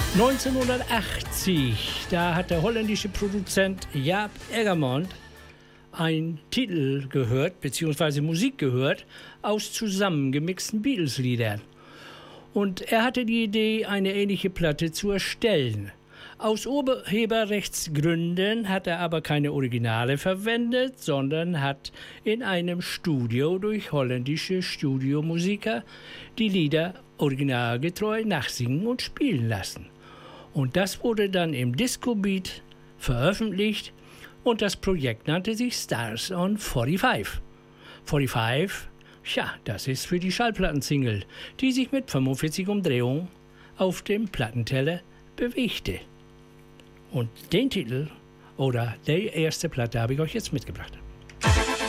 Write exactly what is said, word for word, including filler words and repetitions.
neunzehnhundertachtzig, da hat der holländische Produzent Jaap Eggermond einen Titel gehört, beziehungsweise Musik gehört, aus zusammengemixten Beatles-Liedern. Und er hatte die Idee, eine ähnliche Platte zu erstellen. Aus Urheberrechtsgründen hat er aber keine Originale verwendet, sondern hat in einem Studio durch holländische Studiomusiker die Lieder originalgetreu nachsingen und spielen lassen. Und das wurde dann im Disco Beat veröffentlicht und das Projekt nannte sich Stars on fünfundvierzig. fünfundvierzig, ja, das ist für die Schallplattensingle, die sich mit fünfundvierzig Umdrehungen auf dem Plattenteller bewegte. Und den Titel oder die erste Platte habe ich euch jetzt mitgebracht.